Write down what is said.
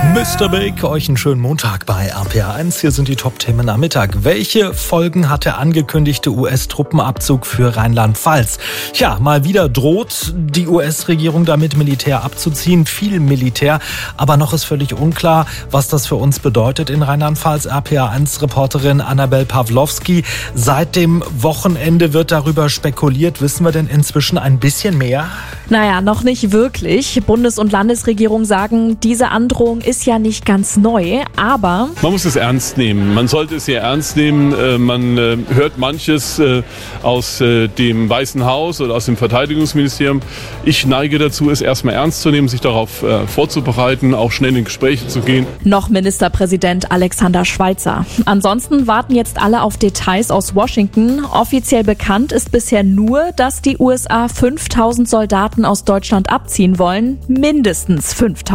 Mr. Big, euch einen schönen Montag bei RPA1. Hier sind die Top-Themen am Mittag. Welche Folgen hat der angekündigte US-Truppenabzug für Rheinland-Pfalz? Tja, mal wieder droht die US-Regierung damit, Militär abzuziehen. Viel Militär, aber noch ist völlig unklar, was das für uns bedeutet in Rheinland-Pfalz. RPA1-Reporterin Annabel Pawlowski. Seit dem Wochenende wird darüber spekuliert. Wissen wir denn inzwischen ein bisschen mehr? Naja, noch nicht wirklich. Bundes- und Landesregierung sagen, diese Androhung ist ja nicht ganz neu, aber... Man muss es ernst nehmen. Man sollte es sehr ernst nehmen. Man hört manches aus dem Weißen Haus oder aus dem Verteidigungsministerium. Ich neige dazu, es erstmal ernst zu nehmen, sich darauf vorzubereiten, auch schnell in Gespräche zu gehen. Noch Ministerpräsident Alexander Schweitzer. Ansonsten warten jetzt alle auf Details aus Washington. Offiziell bekannt ist bisher nur, dass die USA 5.000 Soldaten aus Deutschland abziehen wollen. Mindestens 5.000.